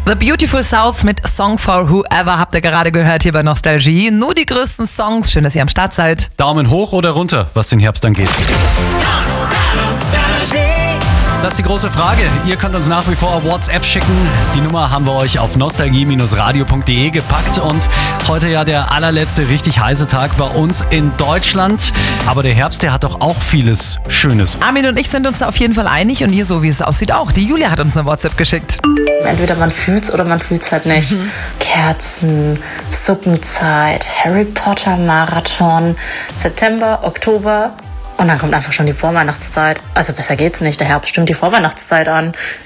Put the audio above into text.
The Beautiful South mit Song for Whoever habt ihr gerade gehört hier bei Nostalgie. Nur die größten Songs. Schön, dass ihr am Start seid. Daumen hoch oder runter, was den Herbst angeht. Das ist die große Frage. Ihr könnt uns nach wie vor WhatsApp schicken. Die Nummer haben wir euch auf nostalgie-radio.de gepackt. Und heute ja der allerletzte richtig heiße Tag bei uns in Deutschland. Aber der Herbst, der hat doch auch vieles Schönes. Armin und ich sind uns da auf jeden Fall einig und ihr, so wie es aussieht, auch. Die Julia hat uns eine WhatsApp geschickt. Entweder man fühlt's oder man fühlt's halt nicht. Kerzen, Suppenzeit, Harry Potter Marathon, September, Oktober und dann kommt einfach schon die Vorweihnachtszeit. Also besser geht's nicht, der Herbst stimmt die Vorweihnachtszeit an.